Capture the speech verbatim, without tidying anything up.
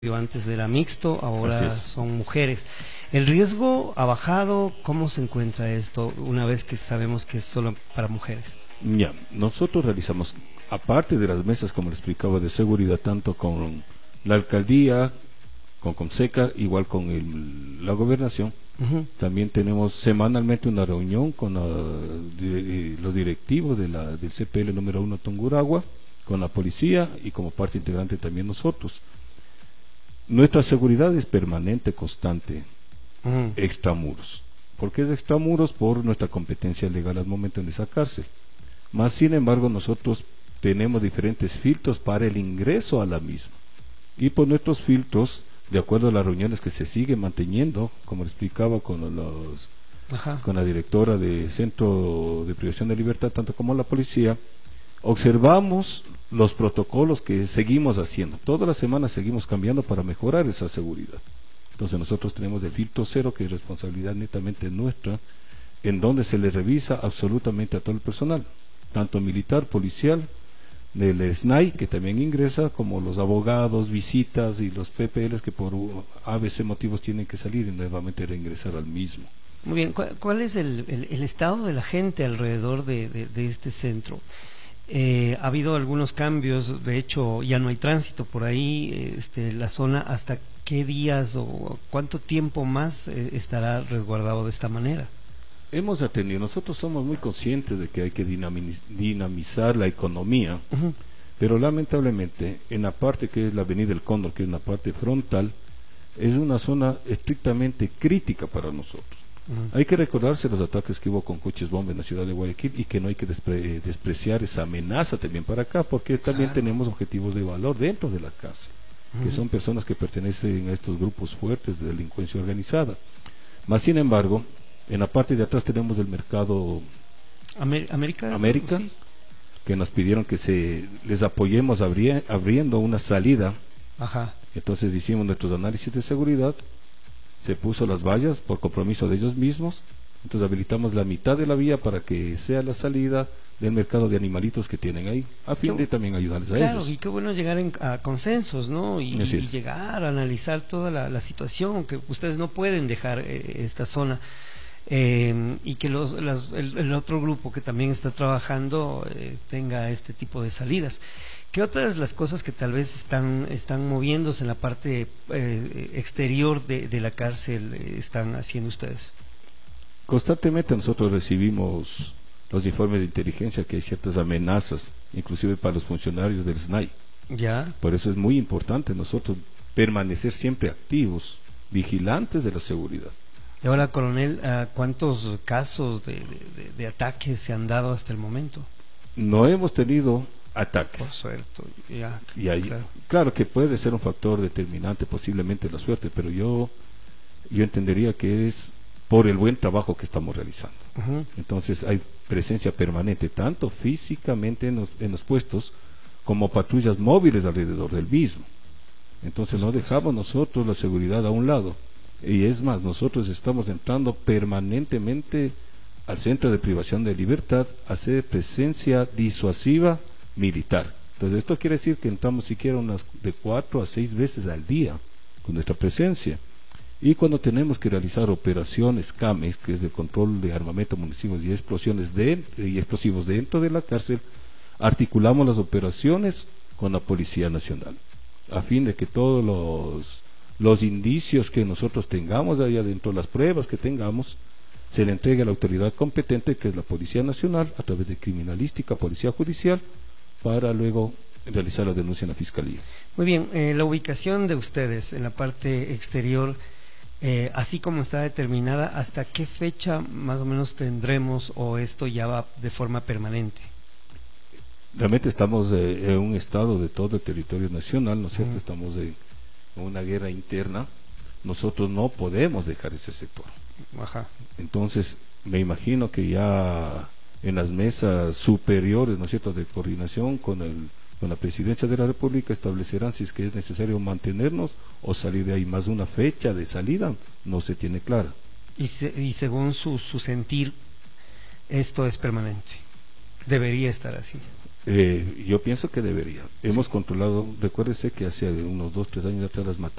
Antes era mixto, ahora son mujeres. ¿El riesgo ha bajado? ¿Cómo se encuentra esto una vez que sabemos que es solo para mujeres? Ya, nosotros realizamos, aparte de las mesas, como le explicaba, de seguridad, tanto con la alcaldía, con Comseca, igual con el, la gobernación, uh-huh. También tenemos semanalmente una reunión con la, de, los directivos de la, del C P L número uno Tungurahua, con la policía y como parte integrante también nosotros. Nuestra seguridad es permanente, constante, uh-huh. Extramuros. ¿Por qué es extramuros? Por nuestra competencia legal al momento de esa cárcel. Más sin embargo, nosotros tenemos diferentes filtros para el ingreso a la misma. Y por nuestros filtros, de acuerdo a las reuniones que se siguen manteniendo, como explicaba con, los, con la directora del Centro de Privación de Libertad, tanto como la policía, observamos los protocolos que seguimos haciendo. Todas las semanas seguimos cambiando para mejorar esa seguridad. Entonces nosotros tenemos el filtro cero, que es responsabilidad netamente nuestra, en donde se le revisa absolutamente a todo el personal, tanto militar, policial, del S N A I, que también ingresa, como los abogados, visitas y los P P Ls que por A B C motivos tienen que salir y nuevamente reingresar al mismo. Muy bien, ¿cuál, cuál es el, el, el estado de la gente alrededor de, de, de este centro? Eh, ha habido algunos cambios, de hecho ya no hay tránsito por ahí, este, la zona, ¿hasta qué días o cuánto tiempo más eh, estará resguardado de esta manera? Hemos atendido, nosotros somos muy conscientes de que hay que dinamiz, dinamizar la economía, uh-huh. Pero lamentablemente en la parte que es la Avenida del Cóndor, que es una parte frontal, es una zona estrictamente crítica para nosotros. Uh-huh. Hay que recordarse los ataques que hubo con coches bomba en la ciudad de Guayaquil y que no hay que despre despreciar esa amenaza también para acá, porque también claro. Tenemos objetivos de valor dentro de la cárcel, uh-huh. Que son personas que pertenecen a estos grupos fuertes de delincuencia organizada. Más sin embargo, en la parte de atrás tenemos el mercado Amer América, América sí. Que nos pidieron que se les apoyemos abri abriendo una salida. Ajá. Entonces hicimos nuestros análisis de seguridad, se puso las vallas por compromiso de ellos mismos, entonces habilitamos la mitad de la vía para que sea la salida del mercado de animalitos que tienen ahí, a fin qué, de también ayudarles a claro, ellos. Y qué bueno llegar en, a consensos, ¿no? Y, y llegar a analizar toda la, la situación, que ustedes no pueden dejar eh, esta zona. Eh, y que los, las, el, el otro grupo que también está trabajando eh, tenga este tipo de salidas. ¿Qué otras las cosas que tal vez están, están moviéndose en la parte eh, exterior de, de la cárcel eh, están haciendo ustedes? Constantemente nosotros recibimos los informes de inteligencia que hay ciertas amenazas, inclusive para los funcionarios del S N A I. Ya. Por eso es muy importante nosotros permanecer siempre activos, vigilantes de la seguridad. Y ahora, coronel, ¿cuántos casos de, de, de ataques se han dado hasta el momento? No hemos tenido ataques. Por suerte, ya. Y ahí, claro. claro que puede ser un factor determinante, posiblemente la suerte, pero yo, yo entendería que es por el buen trabajo que estamos realizando. Uh-huh. Entonces hay presencia permanente, tanto físicamente en los, en los puestos, como patrullas móviles alrededor del mismo. Entonces no dejamos nosotros la seguridad a un lado. Y es más, nosotros estamos entrando permanentemente al Centro de Privación de Libertad a hacer presencia disuasiva militar. Entonces esto quiere decir que entramos siquiera unas de cuatro a seis veces al día con nuestra presencia. Y cuando tenemos que realizar operaciones C A M E, que es de control de armamento, municiones y explosiones de, y explosivos dentro de la cárcel, articulamos las operaciones con la Policía Nacional, a fin de que todos los los indicios que nosotros tengamos ahí adentro, las pruebas que tengamos, se le entregue a la autoridad competente, que es la Policía Nacional, a través de criminalística, policía judicial, para luego realizar la denuncia en la Fiscalía. Muy bien, eh, la ubicación de ustedes en la parte exterior, eh, así como está determinada, ¿hasta qué fecha más o menos tendremos o esto ya va de forma permanente? Realmente estamos eh, en un estado de todo el territorio nacional, ¿no es cierto? Uh-huh. Estamos en una guerra interna, nosotros no podemos dejar ese sector. Ajá. Entonces me imagino que ya en las mesas superiores, ¿no es cierto?, de coordinación con el con la Presidencia de la República establecerán si es que es necesario mantenernos o salir de ahí. Más una fecha de salida no se tiene clara. Y, se, y según su, su sentir, esto es permanente, debería estar así. Eh, yo pienso que debería. Hemos controlado, recuérdese que hace unos dos, tres años atrás las